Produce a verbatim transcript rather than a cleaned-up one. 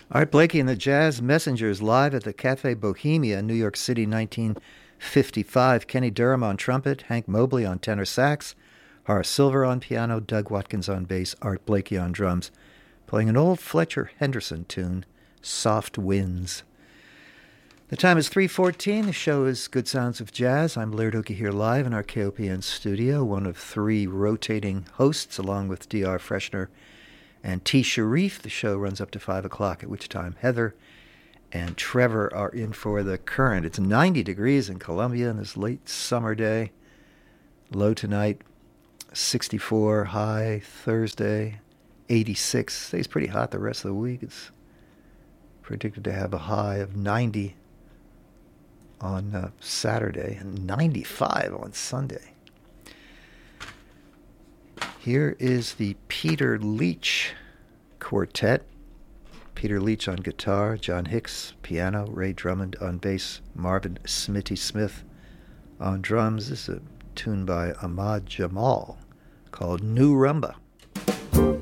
Art Blakey and the Jazz Messengers live at the Cafe Bohemia in New York City, nineteen fifty-five. Kenny Durham on trumpet, Hank Mobley on tenor sax, Horace Silver on piano, Doug Watkins on bass, Art Blakey on drums, playing an old Fletcher Henderson tune, Soft Winds. The time is three fourteen. The show is Good Sounds of Jazz. I'm Laird Oakey here live in our K O P N studio, one of three rotating hosts, along with D R Freshner and T. Sharif. The show runs up to five o'clock, at which time Heather and Trevor are in for the current. It's ninety degrees in Columbia on this late summer day. Low tonight, sixty-four. High Thursday, eighty-six. Stays pretty hot the rest of the week. It's predicted to have a high of ninety on uh, Saturday and ninety-five on Sunday. Here is the Peter Leach Quartet. Peter Leach on guitar, John Hicks piano, Ray Drummond on bass, Marvin Smitty Smith on drums. This is a tune by Ahmad Jamal called New Rumba.